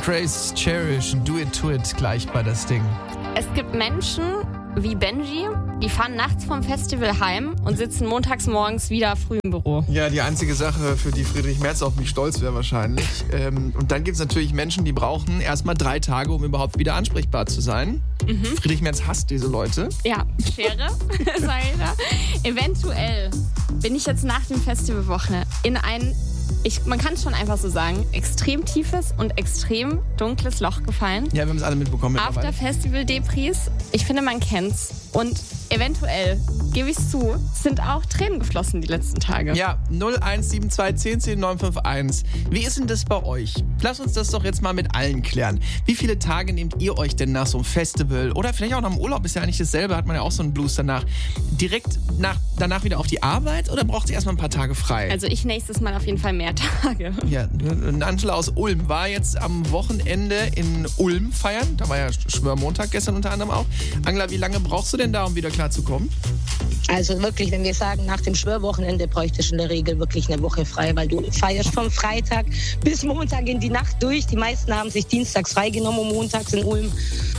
Grace, Cherish, Do It To It gleich bei das Ding. Es gibt Menschen wie Benji, die fahren nachts vom Festival heim und sitzen montags morgens wieder früh im Büro. Ja, die einzige Sache, für die Friedrich Merz auf mich stolz wäre wahrscheinlich. Und dann gibt es natürlich Menschen, die brauchen erstmal 3 Tage, um überhaupt wieder ansprechbar zu sein. Friedrich Merz hasst diese Leute. Ja, Schere, sag ich da. Eventuell bin ich jetzt nach dem Festivalwochenende in ein, man kann es schon einfach so sagen, extrem tiefes und extrem dunkles Loch gefallen. Ja, wir haben es alle mitbekommen. After Festival Depris. Ich finde, man kennt's. Und eventuell, gebe ich es zu, sind auch Tränen geflossen die letzten Tage. Ja, 0172 10 10 951. Wie ist denn das bei euch? Lasst uns das doch jetzt mal mit allen klären. Wie viele Tage nehmt ihr euch denn nach so einem Festival oder vielleicht auch nach dem Urlaub, ist ja eigentlich dasselbe, hat man ja auch so einen Blues danach. Direkt danach wieder auf die Arbeit oder braucht ihr erstmal ein paar Tage frei? Also ich nächstes Mal auf jeden Fall mehr Tage. Ja, Angela aus Ulm war jetzt am Wochenende in Ulm feiern. Da war ja Schwörmontag gestern unter anderem auch. Angela, wie lange brauchst du denn da, um wieder klarzukommen? Also wirklich, wenn wir sagen, nach dem Schwörwochenende bräuchtest du in der Regel wirklich eine Woche frei, weil du feierst vom Freitag bis Montag in die Nacht durch. Die meisten haben sich dienstags freigenommen und montags in Ulm.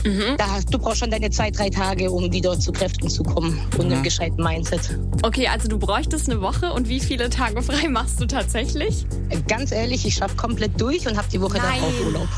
Du brauchst schon deine 2-3 Tage, um wieder zu Kräften zu kommen und einem gescheiten Mindset. Okay, also du bräuchtest eine Woche und wie viele Tage frei machst du tatsächlich? Ganz ehrlich, ich schaffe komplett durch und habe die Woche darauf Urlaub.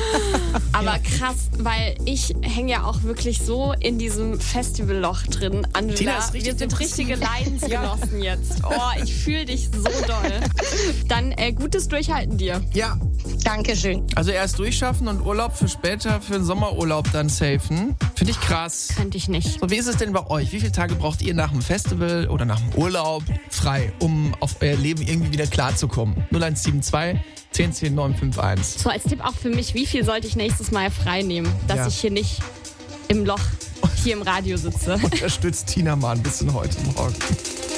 Aber krass, weil ich hänge ja auch wirklich so in diesem Festivalloch drin. Angela, wir sind richtige Leidensgenossen jetzt. Oh, ich fühle dich so doll. Dann gutes Durchhalten dir. Ja. Dankeschön. Also erst durchschaffen und Urlaub für später, für den Sommerurlaub dann safen. Finde ich krass. Könnte ich nicht. So, wie ist es denn bei euch? Wie viele Tage braucht ihr nach dem Festival oder nach dem Urlaub frei, um auf euer Leben irgendwie wieder klarzukommen? 0172 10 10 951. So, als Tipp auch für mich, wie viel sollte ich nächstes Mal frei nehmen, dass ich hier nicht im Loch hier im Radio sitze? Unterstützt Tina mal ein bisschen heute Morgen.